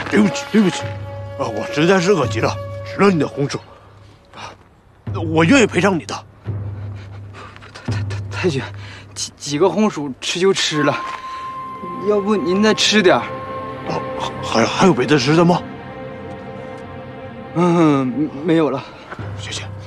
对不起，对不起，我实在是饿极了，吃了你的红薯，我愿意赔偿你的。 太君，几个红薯吃就吃了，要不您再吃点儿？ 还有别的吃的吗？ 没有了。 谢谢。